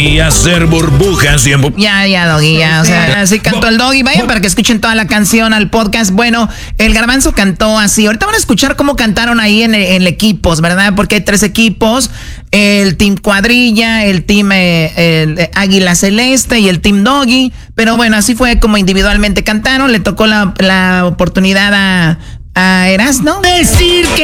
Y hacer burbujas y Ya, Doggy, ya. O sea, así cantó el Doggy. Vayan para que escuchen toda la canción al podcast. Bueno, el Garbanzo cantó así. Ahorita van a escuchar cómo cantaron ahí en equipos, ¿verdad? Porque hay 3 equipos. El Team Cuadrilla, el Team Águila Celeste y el Team Doggy. Pero bueno, así fue como individualmente cantaron. Le tocó la oportunidad a Erasno. Decir que